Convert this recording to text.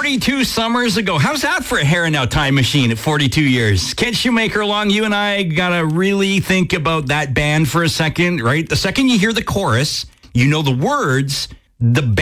42 summers ago. How's that for a hair and now time machine at 42 years? Kent Shoemaker along. You and I got to really think about that band for a second, right? The second you hear the chorus, you know the words, the